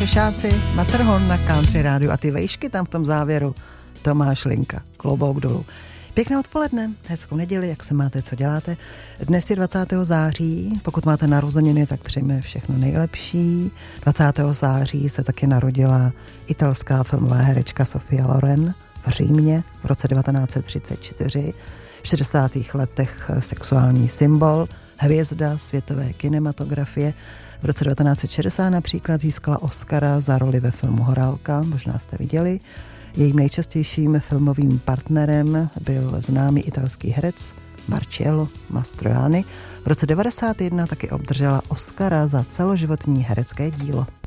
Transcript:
Fešáci, Matterhorn na Country rádiu a ty vejšky tam v tom závěru. Tomáš Linka, klobouk dolů. Pěkné odpoledne, hezkou neděli, jak se máte, co děláte. Dnes je 20. září, pokud máte narozeniny, tak přejme všechno nejlepší. 20. září se taky narodila italská filmová herečka Sofia Loren v Římě v roce 1934. V 60. letech sexuální symbol, hvězda světové kinematografie. V roce 1960 například získala Oscara za roli ve filmu Horálka, možná jste viděli. Jejím nejčastějším filmovým partnerem byl známý italský herec Marcello Mastroianni. V roce 1991 taky obdržela Oscara za celoživotní herecké dílo.